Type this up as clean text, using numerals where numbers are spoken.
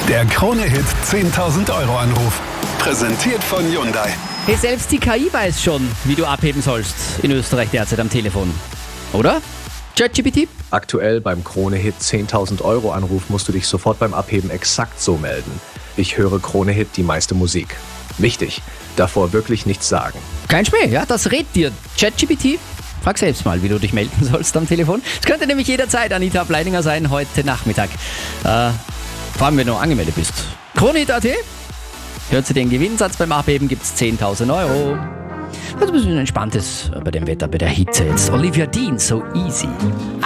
Der Krone-Hit 10.000 Euro Anruf. Präsentiert von Hyundai. Hey, selbst die KI weiß schon, wie du abheben sollst in Österreich derzeit am Telefon. Oder? ChatGPT? Aktuell beim Krone-Hit 10.000 Euro Anruf musst du dich sofort beim Abheben exakt so melden. Ich höre Krone-Hit die meiste Musik. Wichtig, davor wirklich nichts sagen. Kein Schmäh, ja, das rät dir ChatGPT. Frag selbst mal, wie du dich melden sollst am Telefon. Es könnte nämlich jederzeit Anita Bleidinger sein, heute Nachmittag. Vor allem, wenn du angemeldet bist. Krone-Hit.at. Hört sie den Gewinnsatz beim Abheben, gibt's 10.000 Euro. Das ist ein bisschen entspanntes bei dem Wetter, bei der Hitze jetzt. Olivia Dean, So Easy.